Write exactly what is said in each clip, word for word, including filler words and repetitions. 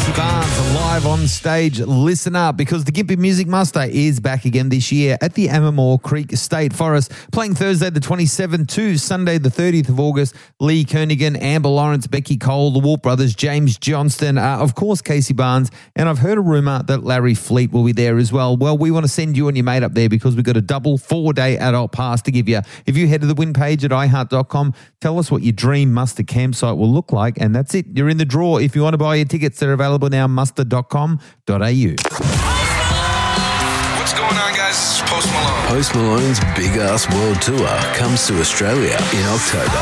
Casey Barnes live on stage. Listen up, because the Gympie Music Muster is back again this year at the Ammermoor Creek State Forest, playing Thursday the twenty-seventh to Sunday the thirtieth of August. Lee Kernigan, Amber Lawrence, Becky Cole, the Wolf Brothers, James Johnston, uh, of course Casey Barnes, and I've heard a rumour that Larry Fleet will be there as well. Well, we want to send you and your mate up there because we've got a double four-day adult pass to give you. If you head to the win page at i heart dot com, tell us what your dream muster campsite will look like, and that's it. You're in the draw. If you want to buy your tickets, they're available now, muster dot com dot a u. What's going on, guys? This is Post Malone. Post Malone's Big Ass World Tour comes to Australia in October.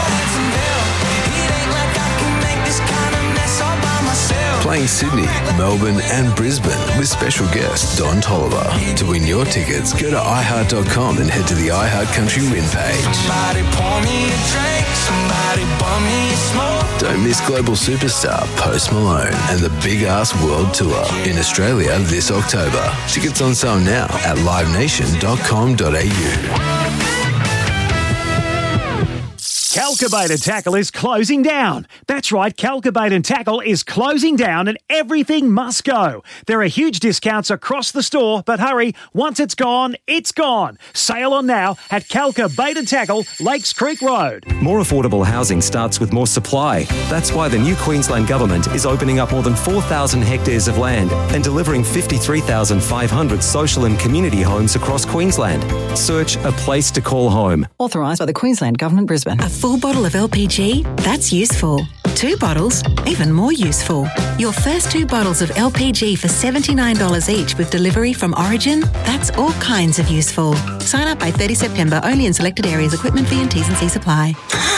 Playing Sydney, Melbourne and Brisbane with special guest Don Tolliver. To win your tickets, go to i heart dot com and head to the iHeart Country win page. Somebody pour me a drink, somebody bum me a smoke. Don't miss global superstar Post Malone and the Big Ass World Tour in Australia this October. Tickets on sale now at live nation dot com dot a u. Calcabait and Tackle is closing down. That's right, Calcabait and Tackle is closing down and everything must go. There are huge discounts across the store, but hurry, once it's gone, it's gone. Sale on now at Calcabait and Tackle, Lakes Creek Road. More affordable housing starts with more supply. That's why the new Queensland Government is opening up more than four thousand hectares of land and delivering fifty-three thousand five hundred social and community homes across Queensland. Search a place to call home. Authorised by the Queensland Government, Brisbane. A full bottle of L P G? That's useful. Two bottles? Even more useful. Your first two bottles of L P G for seventy-nine dollars each with delivery from Origin? That's all kinds of useful. Sign up by thirty September, only in selected areas. Equipment fee and T's and C's apply.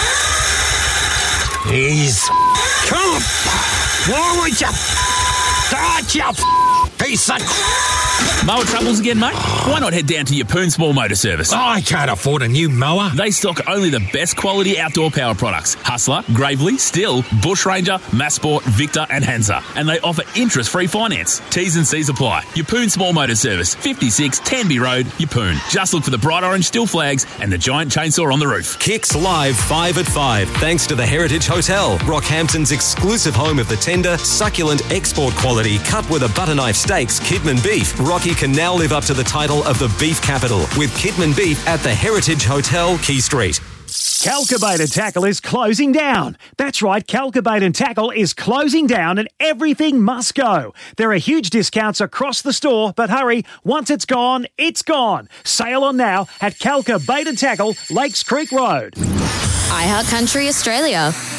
He's... Come! Why would you... Start you... Piece of... Mower troubles again, mate? Why not head down to your Poon Small Motor Service? I can't afford a new mower. They stock only the best quality outdoor power products. Hustler, Gravely, Still, Bush Ranger, Massport, Victor and Hansa. And they offer interest-free finance. T's and C's apply. Your Poon Small Motor Service, fifty-six Tanby Road, Yeppoon. Just look for the bright orange Still flags and the giant chainsaw on the roof. Kicks live five at five, thanks to the Heritage Hotel, Rockhampton's exclusive home of the tender, succulent export quality cut with a butter knife steaks, Kidman beef. Rocky can now live up to the title of the beef capital with Kidman beef at the Heritage Hotel, Key Street. Calcabait and Tackle is closing down. That's right, Calcabait and Tackle is closing down and everything must go. There are huge discounts across the store, but hurry, once it's gone, it's gone. Sale on now at Calcabait and Tackle, Lakes Creek Road. iHeart Country Australia.